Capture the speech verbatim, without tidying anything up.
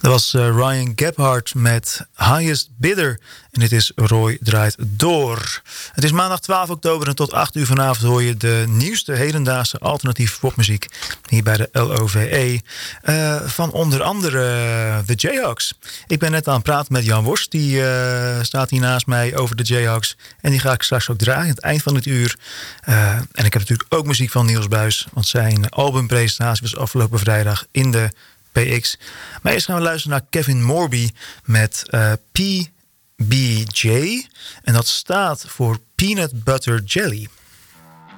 Dat was uh, Ryan Gebhardt met Highest Bidder. En dit is Roy Draait Door. Het is maandag twaalf oktober en tot acht uur vanavond hoor je de nieuwste hedendaagse alternatieve popmuziek. Hier bij de L O V E. Uh, van onder andere uh, de Jayhawks. Ik ben net aan het praten met Jan Worst. Die uh, staat hier naast mij over de Jayhawks. En die ga ik straks ook draaien aan het eind van het uur. Uh, en ik heb natuurlijk ook muziek van Niels Buijs. Want zijn albumpresentatie was afgelopen vrijdag in de P X. Maar eerst gaan we luisteren naar Kevin Morby met uh, P B J. En dat staat voor Peanut Butter Jelly.